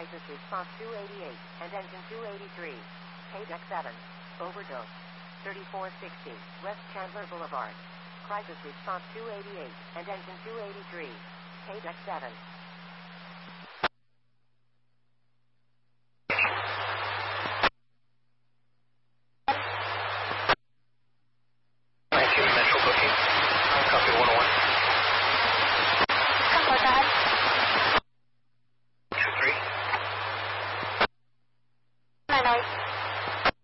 Crisis response 288 and engine 283. Page X7. Overdose. 3460 West Chandler Boulevard. Crisis response 288 and engine 283. Page X7.